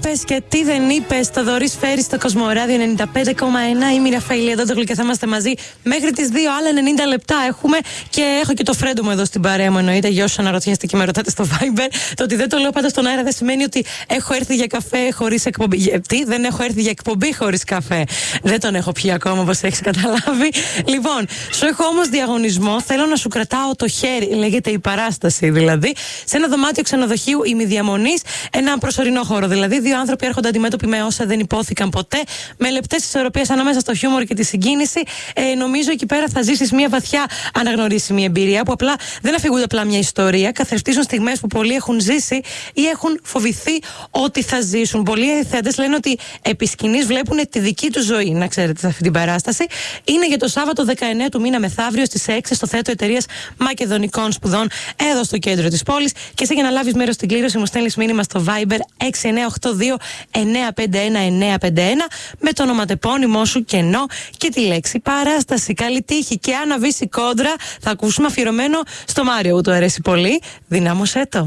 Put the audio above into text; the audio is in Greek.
είπες και τι δεν είπες. Το Δωρής Φέρη στο Κοσμοράδιο 95,1. Είμαι η Ραφαήλ Αντώτογλου και θα είμαστε μαζί μέχρι τις 2 άλλα 90 λεπτά έχουμε. Και έχω και το φρέντο μου εδώ στην παρέα μου, εννοείται. Για όσους αναρωτιέστε και με ρωτάτε στο Viber. Το ότι δεν το λέω πάντα στον αέρα δεν σημαίνει ότι έχω έρθει για καφέ χωρίς εκπομπή. Τι, δεν έχω έρθει για εκπομπή χωρίς καφέ. Δεν τον έχω πιει ακόμα, όπως έχεις καταλάβει. Λοιπόν, σου έχω όμως διαγωνισμό. Θέλω να σου κρατάω το χέρι. Λέγεται η παράσταση δηλαδή. Σε ένα δωμάτιο ξενοδοχείου ημιδιαμονής. Ένα προσωρινό χώρο δηλαδή. Δύο άνθρωποι έρχονται αντιμέτωποι με όσα δεν υπόθηκαν ποτέ. Με λεπτές ισορροπίες ανάμεσα στο χιούμορ και τη συγκίνηση. Νομίζω εκεί πέρα θα ζήσεις μια βαθιά αναγνωρίσιμη εμπειρία που απλά δεν αφηγούνται απλά μια ιστορία. Καθρεφτίζουν στιγμές που πολλοί έχουν ζήσει ή έχουν φοβηθεί ότι θα ζήσουν. Πολλοί θεατές λένε ότι επί σκηνής βλέπουν τη δική του ζωή. Να ξέρετε σε αυτή την παράσταση. Είναι για το Σάββατο 19 του μήνα μεθαύριο στις 6 στο Θέατρο Εταιρείας Μακεδονικών Σπουδών, εδώ στο κέντρο της πόλης. Και εσύ για να λάβεις μέρος στην κλήρωση μου στέλνεις μήνυμα στο Viber 6982-951-951 με το ονοματεπώνυμό σου κενό και τη λέξη παράσταση. Καλή τύχη. Και αν αβήσει κόντρα, θα ακούσουμε αφιερωμένο στο Μάριο που του αρέσει πολύ. Δυνάμωσέ το.